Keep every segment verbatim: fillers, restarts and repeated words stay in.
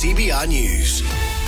C B R News.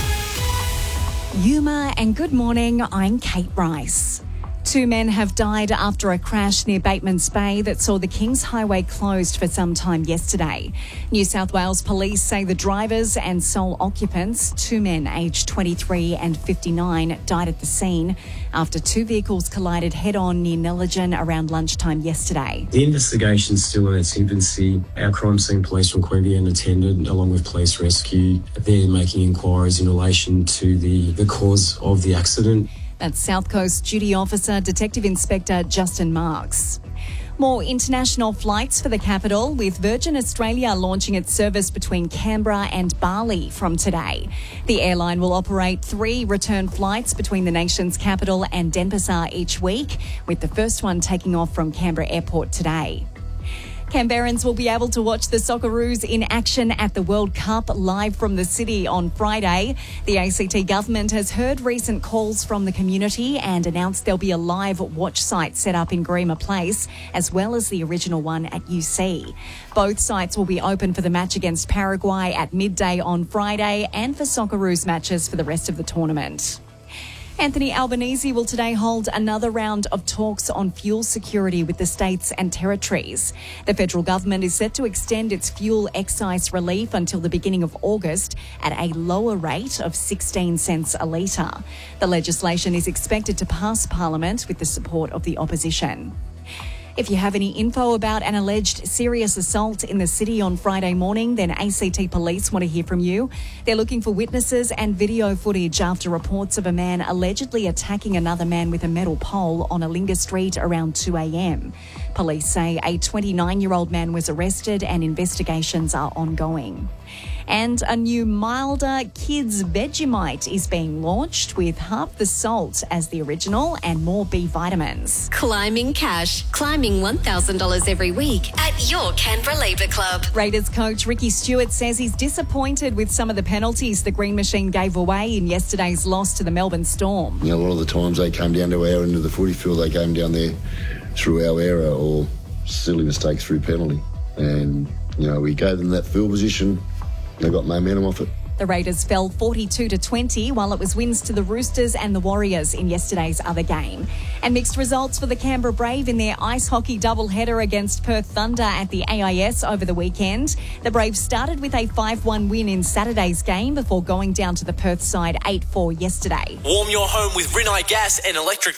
Yuma and good morning, I'm Kate Rice. Two men have died after a crash near Bateman's Bay that saw the Kings Highway closed for some time yesterday. New South Wales police say the drivers and sole occupants, two men aged twenty-three and fifty-nine, died at the scene after two vehicles collided head-on near Nelligen around lunchtime yesterday. The investigation's still in its infancy. Our crime scene police from Queanbeyan attended along with police rescue. They're making inquiries in relation to the, the cause of the accident. That's South Coast Duty Officer Detective Inspector Justin Marks. More international flights for the capital, with Virgin Australia launching its service between Canberra and Bali from today. The airline will operate three return flights between the nation's capital and Denpasar each week, with the first one taking off from Canberra Airport today. Canberrans will be able to watch the Socceroos in action at the World Cup live from the city on Friday. The A C T government has heard recent calls from the community and announced there'll be a live watch site set up in Garema Place, as well as the original one at U C. Both sites will be open for the match against Paraguay at midday on Friday and for Socceroos matches for the rest of the tournament. Anthony Albanese will today hold another round of talks on fuel security with the states and territories. The federal government is set to extend its fuel excise relief until the beginning of August at a lower rate of sixteen cents a litre. The legislation is expected to pass Parliament with the support of the opposition. If you have any info about an alleged serious assault in the city on Friday morning, then A C T Police want to hear from you. They're looking for witnesses and video footage after reports of a man allegedly attacking another man with a metal pole on Alinga Street around two a.m. Police say a twenty-nine-year-old man was arrested and investigations are ongoing. And a new milder kids Vegemite is being launched with half the salt as the original and more B vitamins. Climbing cash. Climbing one thousand dollars every week at your Canberra Labour Club. Raiders coach Ricky Stewart says he's disappointed with some of the penalties the Green Machine gave away in yesterday's loss to the Melbourne Storm. You know, a lot of the times they came down to our end of the footy field, they came down there through our error or silly mistakes through penalty. And, you know, we gave them that field position. They got momentum off it. The Raiders fell forty-two to twenty, while it was wins to the Roosters and the Warriors in yesterday's other game. And mixed results for the Canberra Brave in their ice hockey doubleheader against Perth Thunder at the A I S over the weekend. The Braves started with a five one win in Saturday's game before going down to the Perth side eight four yesterday. Warm your home with Rinnai Gas and Electric